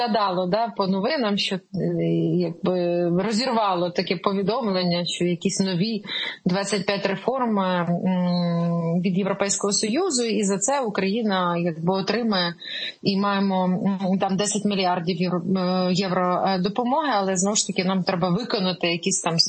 Згадало, по новинам, що якби розірвало таке повідомлення, що якісь нові 25 реформ від Європейського Союзу, і за це Україна якби отримає, і маємо там 10 мільярдів євро допомоги, але знову ж таки нам треба виконати якісь там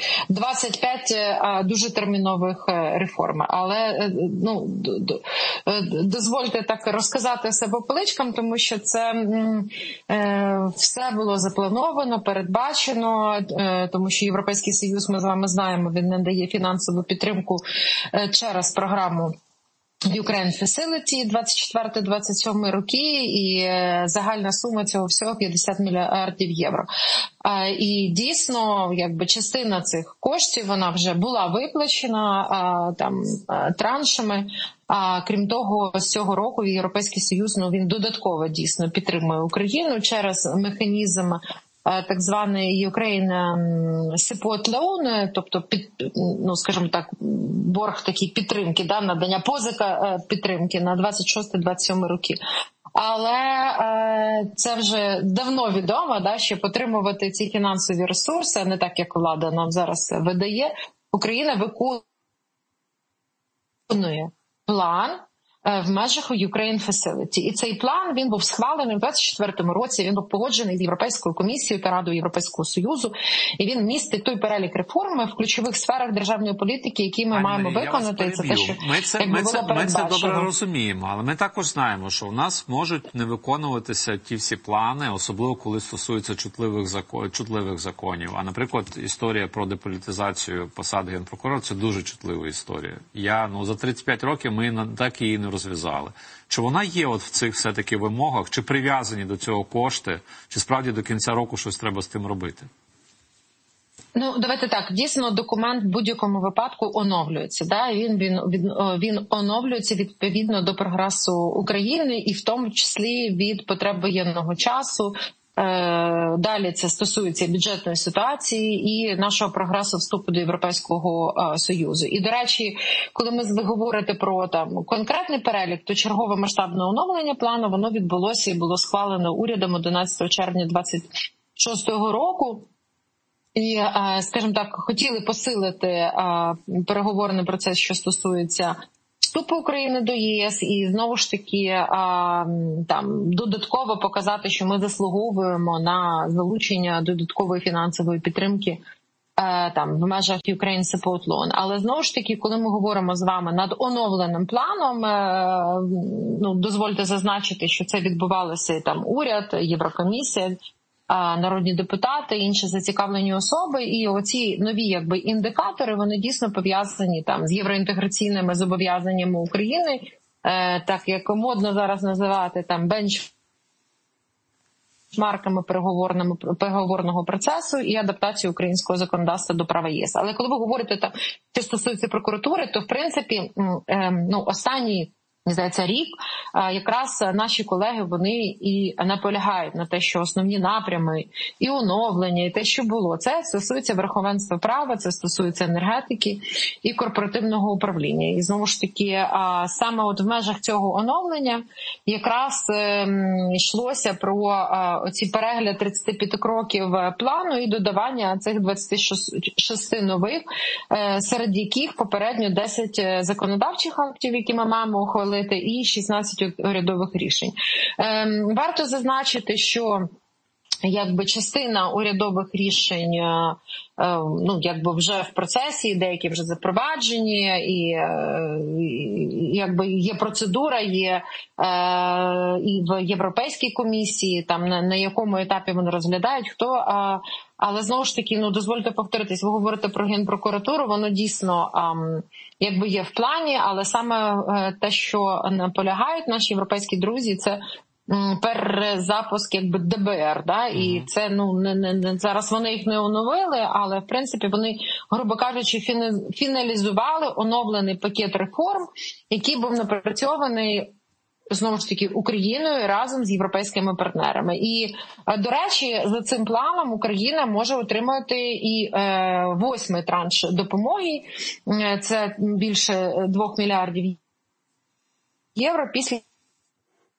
25 дуже термінових реформ. Але дозвольте так розказати все по поличкам, тому що це все було заплановано, передбачено, тому що Європейський Союз, ми з вами знаємо, він надає фінансову підтримку через програму Ukraine Facility 24-27 роки, і загальна сума цього всього 50 мільярдів євро. І дійсно, якби частина цих коштів, вона вже була виплачена там траншами. А крім того, з цього року Європейський Союз, він додатково дійсно підтримує Україну через механізм так званий Ukraine Support Loan, тобто, скажімо так, борг такий підтримки, надання позика підтримки на 26-27 роки. Але це вже давно відомо, що підтримувати ці фінансові ресурси, не так, як влада нам зараз видає, Україна виконує план в межах Ukraine Facility. І цей план, він був схвалений у 2024 році, він був погоджений з Європейською комісією та Радою Європейського Союзу, і він містить той перелік реформ в ключових сферах державної політики, які ми маємо виконати. Це те, що ми це добре розуміємо, але ми також знаємо, що у нас можуть не виконуватися ті всі плани, особливо коли стосуються чутливих законів. А, наприклад, історія про деполітизацію посади генпрокурора – це дуже чутлива історія. За 35 років ми так її не розв'язали. Чи вона є в цих все-таки вимогах, чи прив'язані до цього кошти, чи справді до кінця року щось треба з тим робити? Давайте так, дійсно документ в будь-якому випадку оновлюється. Він оновлюється відповідно до прогресу України і в тому числі від потреб воєнного часу. Далі це стосується бюджетної ситуації і нашого прогресу вступу до Європейського Союзу. І, до речі, коли ви говорите про конкретний перелік, то чергове масштабне оновлення плану, воно відбулося і було схвалено урядом 11 червня 2026 року. І, скажімо так, хотіли посилити переговорний процес, що стосується вступу України до єС, і знову ж таки додатково показати, що ми заслуговуємо на залучення додаткової фінансової підтримки в межах Ukraine Support Loan. Але знову ж таки, коли ми говоримо з вами над оновленим планом, дозвольте зазначити, що це відбувалося уряд, Єврокомісія, народні депутати, інші зацікавлені особи, і оці нові індикатори, вони дійсно пов'язані з євроінтеграційними зобов'язаннями України, так як модно зараз називати бенчмарками переговорного процесу і адаптацію українського законодавства до права ЄС. Але коли ви говорите, що стосується прокуратури, то в принципі останній, мені здається, рік якраз наші колеги, вони і наполягають на те, що основні напрями і оновлення, і те, що було, це стосується верховенства права, це стосується енергетики і корпоративного управління. І знову ж таки, саме в межах цього оновлення якраз йшлося про оці перегляд 35 кроків плану і додавання цих 26 нових, серед яких попередньо 10 законодавчих актів, які ми маємо ухвалити, і 16 урядових рішень. Варто зазначити, що частина урядових рішень вже в процесі, деякі вже запроваджені, і є процедура, є і в Європейській комісії, на якому етапі вони розглядають, але знову ж таки, дозвольте повторитись, ви говорите про Генпрокуратуру, воно дійсно є в плані, але саме те, що наполягають наші європейські друзі, це перезапуск ДБР, і це зараз вони їх не оновили, але в принципі вони, грубо кажучи, фіналізували оновлений пакет реформ, який був напрацьований знову ж таки Україною разом з європейськими партнерами. І, до речі, за цим планом Україна може отримати і 8-й транш допомоги, це більше 2 мільярдів євро після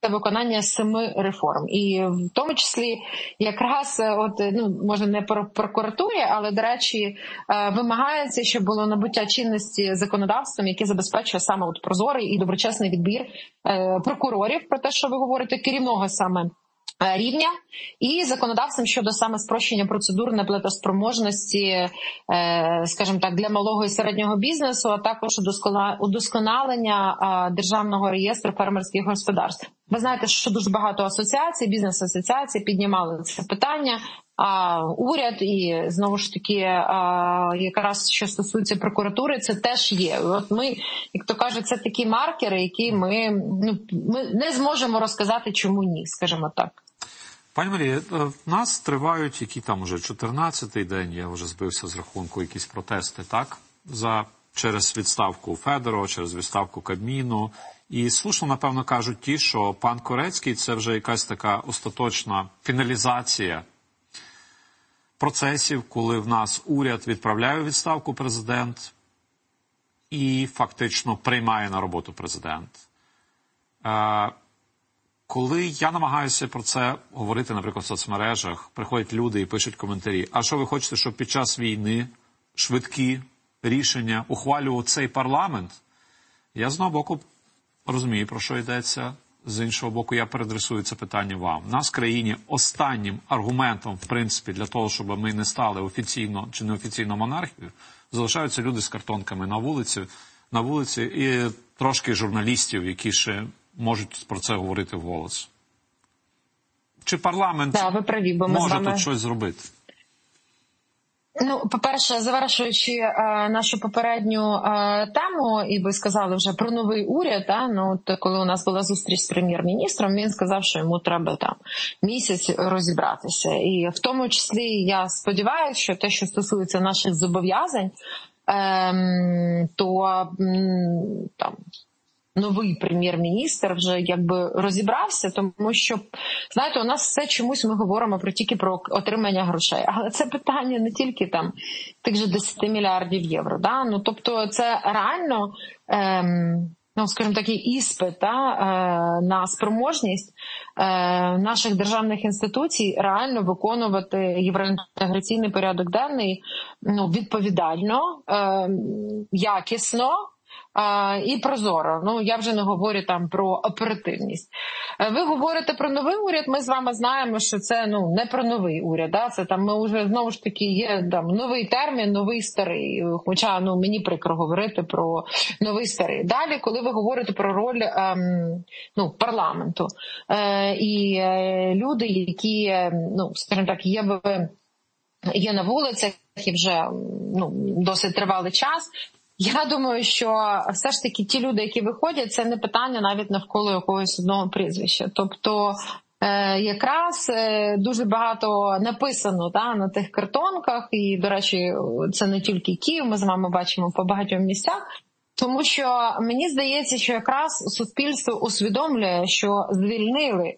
виконання 7 реформ. І в тому числі якраз, може не про прокуратурі, але, до речі, вимагається, щоб було набуття чинності законодавством, яке забезпечує саме прозорий і доброчесний відбір прокурорів, про те, що ви говорите, керівного саме рівня, і законодавством щодо саме спрощення процедур неплатоспроможності, скажімо так, для малого і середнього бізнесу, а також удосконалення державного реєстру фермерських господарств. Ви знаєте, що дуже багато асоціацій, бізнес-асоціацій піднімали це питання. Уряд і, знову ж таки, якраз що стосується прокуратури, це теж є. От ми, як то кажуть, це такі маркери, які ми не зможемо розказати, чому ні, скажімо так. Пані Марія, в нас тривають, які там уже 14-й день, я вже збився з рахунку, якісь протести, так? Через відставку Федорова, через відставку Кабміну. І слушно, напевно, кажуть ті, що пан Корецький – це вже якась така остаточна фіналізація процесів, коли в нас уряд відправляє у відставку президент і фактично приймає на роботу президент. Коли я намагаюся про це говорити, наприклад, в соцмережах, приходять люди і пишуть коментарі, а що ви хочете, щоб під час війни швидкі рішення ухвалював цей парламент? Я з одного боку розумію, про що йдеться. З іншого боку, я переадресую це питання вам. У нас в країні останнім аргументом, в принципі, для того, щоб ми не стали офіційно чи неофіційно монархією, залишаються люди з картонками на вулиці і трошки журналістів, які ще можуть про це говорити вголос. Чи парламент може тут щось зробити? По-перше, завершуючи нашу попередню тему, і ви сказали вже про новий уряд, коли у нас була зустріч з прем'єр-міністром, він сказав, що йому треба місяць розібратися. І в тому числі я сподіваюся, що те, що стосується наших зобов'язань, то новий прем'єр-міністр вже розібрався, тому що, знаєте, у нас все чомусь ми говоримо тільки про отримання грошей. Але це питання не тільки тих же 10 мільярдів євро. Да? Тобто це реально, скажімо, такий іспит на спроможність наших державних інституцій реально виконувати євроінтеграційний порядок денний відповідально, якісно, і прозоро. Я вже не говорю про оперативність. Ви говорите про новий уряд, ми з вами знаємо, що це не про новий уряд. Да? Це ми вже, знову ж таки, є новий термін, новий старий. Хоча мені прикро говорити про новий старий. Далі, коли ви говорите про роль парламенту і люди, які, скажімо так, є на вулицях і вже досить тривалий час, я думаю, що все ж таки ті люди, які виходять, це не питання навіть навколо якогось одного прізвища. Тобто якраз дуже багато написано на тих картонках, і, до речі, це не тільки Київ, ми з вами бачимо по багатьох місцях, тому що мені здається, що якраз суспільство усвідомлює, що звільнили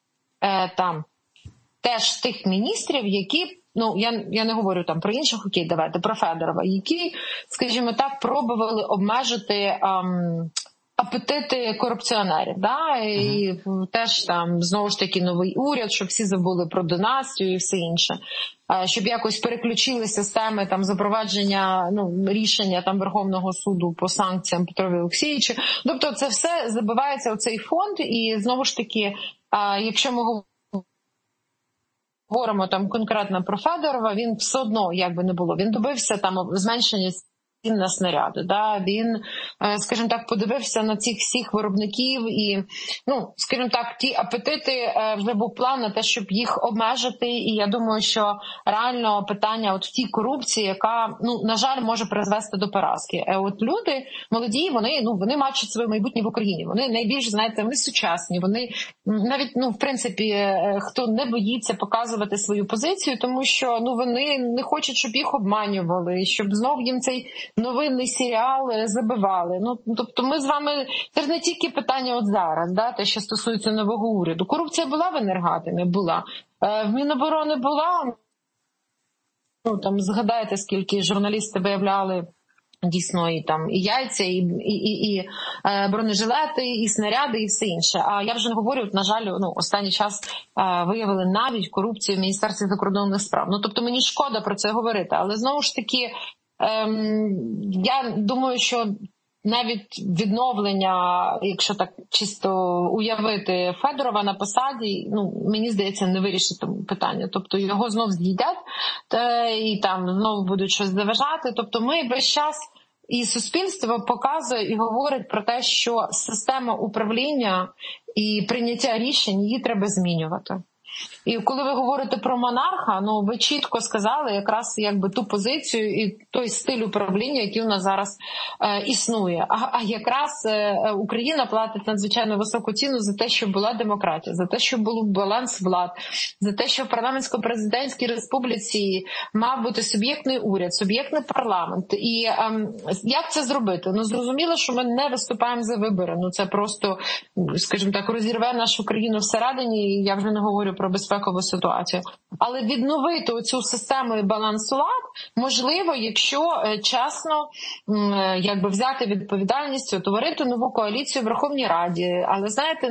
теж тих міністрів, які... я не говорю про інших, давайте, про Федорова, які, скажімо так, пробували обмежити апетити корупціонерів, да? І теж знову ж таки новий уряд, щоб всі забули про династію і все інше. Щоб якось переключили системи запровадження рішення Верховного суду по санкціям Петрові Олексійовичу. Тобто це все забивається у цей фонд, і знову ж таки, якщо ми говоримо конкретно про Федорова, він все одно, як би не було, він добився зменшення цін на снаряди. Да? Він, скажімо так, подивився на цих всіх виробників і, скажімо так, ті апетити, вже був план на те, щоб їх обмежити. І я думаю, що реально питання в тій корупції, яка, на жаль, може призвести до поразки. От люди молоді, вони бачать своє майбутнє в Україні. Вони найбільш, знаєте, вони сучасні. Вони навіть, в принципі, хто не боїться показувати свою позицію, тому що, вони не хочуть, щоб їх обманювали, щоб знов їм цей новинний серіал забивали. Тобто ми з вами, це ж не тільки питання от зараз, да, те, що стосується нового уряду. Корупція була в Енергатомі? Була. В Міноборони була. Згадайте, скільки журналісти виявляли Дійсно, і там і яйця, і бронежилети, і снаряди, і все інше. А я вже не говорю, на жаль, останній час виявили навіть корупцію в Міністерстві закордонних справ. Тобто мені шкода про це говорити, але знову ж таки, я думаю, що навіть відновлення, якщо так чисто уявити Федорова на посаді, мені здається, не вирішить питання. Тобто його знов з'їдять і там знов будуть щось заважати. Тобто ми весь час і суспільство показує і говорить про те, що система управління і прийняття рішень, її треба змінювати. І коли ви говорите про монарха, ви чітко сказали якраз ту позицію і той стиль управління, який у нас зараз існує. А якраз Україна платить надзвичайно високу ціну за те, щоб була демократія, за те, щоб був баланс влад, за те, що в парламентсько-президентській республіці мав бути суб'єктний уряд, суб'єктний парламент. І як це зробити? Зрозуміло, що ми не виступаємо за вибори. Це просто, скажімо так, розірве нашу країну всередині, і я вже не говорю про безпекову ситуацію. Але відновити оцю систему і баланс влад можливо, якщо чесно взяти відповідальність, утворити нову коаліцію в Верховній Раді. Але знаєте,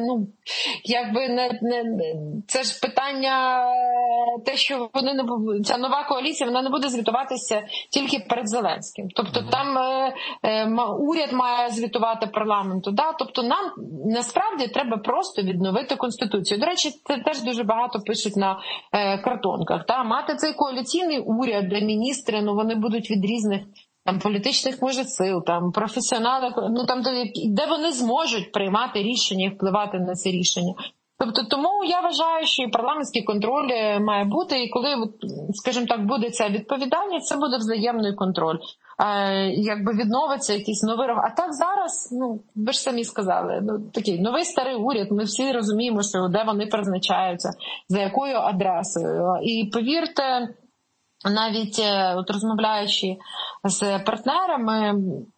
це ж питання те, що ця нова коаліція, вона не буде звітуватися тільки перед Зеленським. Тобто там уряд має звітувати парламенту. Да? Тобто нам насправді треба просто відновити Конституцію. До речі, це теж дуже багато пишуть на картонках. Та? Мати цей коаліційний уряд, де міністри, вони будуть від різних політичних, може, сил, професіонали, де вони зможуть приймати рішення і впливати на це рішення. Тобто, тому я вважаю, що і парламентський контроль має бути, і коли, скажімо так, буде ця відповідальність, це буде взаємний контроль. Відновиться якийсь новий... А так зараз, ви ж самі сказали, такий новий старий уряд, ми всі розуміємо, що де вони призначаються, за якою адресою. І повірте, навіть розмовляючи з партнерами,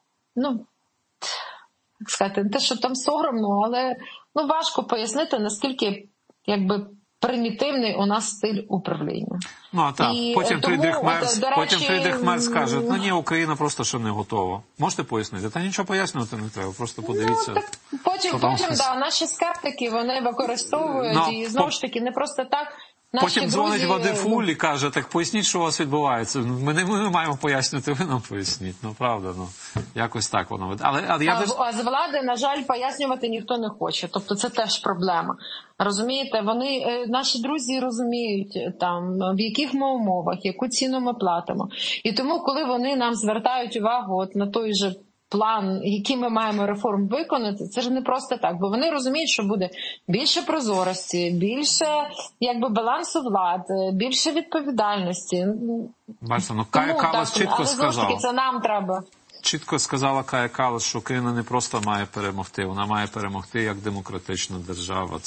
як сказати, не те, що там соромно, але важко пояснити, наскільки примітивний у нас стиль управління. Потім Фрідріх Мерц каже, ні, Україна просто ще не готова. Можете пояснити? Та нічого пояснювати не треба, просто подивіться. Потім наші скептики, вони використовують, і знову ж таки, не просто так. Потім дзвонить Вадифуль і каже, так поясніть, що у вас відбувається. Ми не маємо пояснювати, ви нам поясніть. Правда, якось так воно. А з влади, на жаль, пояснювати ніхто не хоче. Тобто це теж проблема. Розумієте, наші друзі розуміють, в яких ми умовах, яку ціну ми платимо. І тому, коли вони нам звертають увагу на той же план, який ми маємо реформ виконати, це ж не просто так, бо вони розуміють, що буде більше прозорості, більше балансу влад, більше відповідальності. Бачите, Кая Каллас чітко сказала. Це нам треба. Чітко сказала Кая Каллас, що Україна не просто має перемогти, вона має перемогти як демократична держава.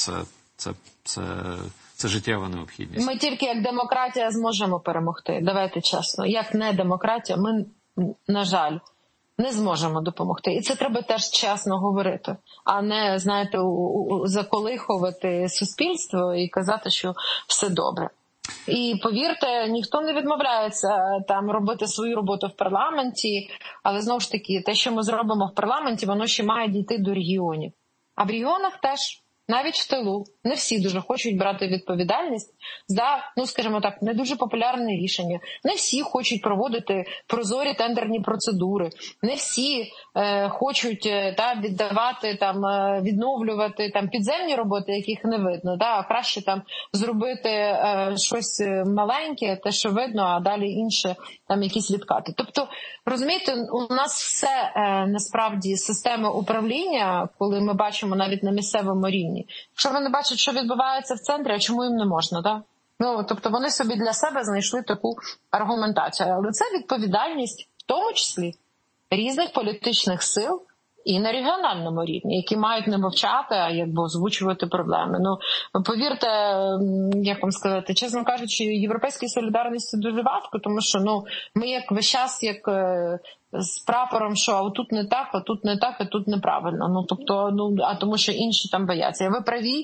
Це життєва необхідність. Ми тільки як демократія зможемо перемогти. Давайте чесно. Як не демократія, ми, на жаль, не зможемо допомогти. І це треба теж чесно говорити, а не, заколихувати суспільство і казати, що все добре. І повірте, ніхто не відмовляється робити свою роботу в парламенті, але знову ж таки, те, що ми зробимо в парламенті, воно ще має дійти до регіонів. А в регіонах теж, навіть в тилу, не всі дуже хочуть брати відповідальність за, скажімо так, не дуже популярне рішення. Не всі хочуть проводити прозорі тендерні процедури. Не всі хочуть віддавати, відновлювати підземні роботи, яких не видно. А краще зробити щось маленьке, те, що видно, а далі інше, якісь відкати. Тобто, розумієте, у нас все насправді система управління, коли ми бачимо навіть на місцевому рівні. Якщо вони бачать, що відбувається в центрі, а чому їм не можна, так? Тобто вони собі для себе знайшли таку аргументацію. Але це відповідальність, в тому числі, різних політичних сил і на регіональному рівні, які мають не мовчати, а озвучувати проблеми. Повірте, як вам сказати, чесно кажучи, європейській солідарності дуже важко, тому що ми весь час з прапором, що тут не так, а тут не так, а тут неправильно. А тому що інші бояться. І ви праві,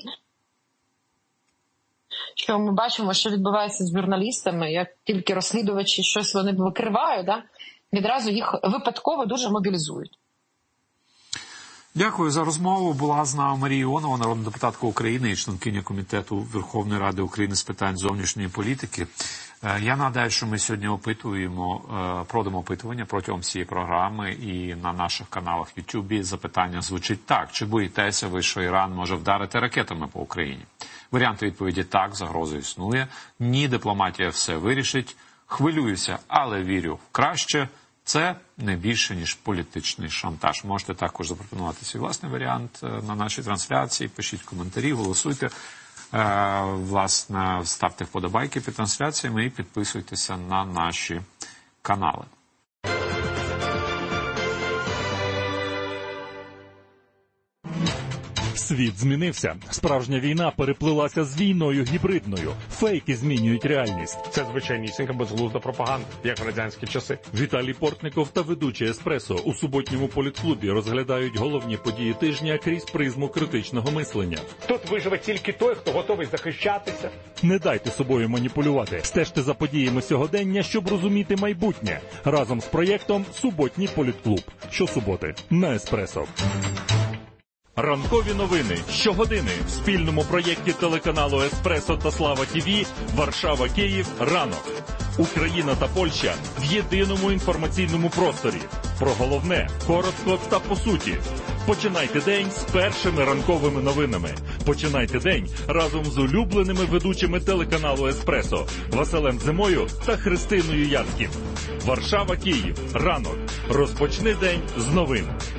що ми бачимо, що відбувається з журналістами, як тільки розслідувачі щось вони викривають, відразу їх випадково дуже мобілізують. Дякую за розмову. Була з нами Марія Іонова, народна депутатка України і членкиня Комітету Верховної Ради України з питань зовнішньої політики. Я нагадаю, що ми сьогодні проводимо опитування протягом всієї програми і на наших каналах в YouTube. Запитання звучить так. Чи боїтеся ви, що Іран може вдарити ракетами по Україні? Варіант відповіді так, загроза існує. Ні, дипломатія все вирішить. Хвилююся, але вірю в краще. Це не більше, ніж політичний шантаж. Можете також запропонувати свій власний варіант на нашій трансляції. Пишіть коментарі, голосуйте. Власне, ставте вподобайки під трансляціями і підписуйтеся на наші канали. Світ змінився. Справжня війна переплилася з війною гібридною. Фейки змінюють реальність. Це звичайнісінька безглузда пропаганда, як в радянські часи. Віталій Портников та ведучий «Еспресо» у суботньому політклубі розглядають головні події тижня крізь призму критичного мислення. Тут виживе тільки той, хто готовий захищатися. Не дайте собою маніпулювати. Стежте за подіями сьогодення, щоб розуміти майбутнє. Разом з проєктом «Суботній політклуб». Щосуботи на «Еспресо». Ранкові новини щогодини в спільному проєкті телеканалу «Еспресо» та «Слава ТІВІ» Варшава-Київ ранок. Україна та Польща в єдиному інформаційному просторі. Про головне, коротко та по суті. Починайте день з першими ранковими новинами. Починайте день разом з улюбленими ведучими телеканалу «Еспресо» Василем Зимою та Христиною Яцьків. Варшава-Київ ранок. Розпочни день з новин.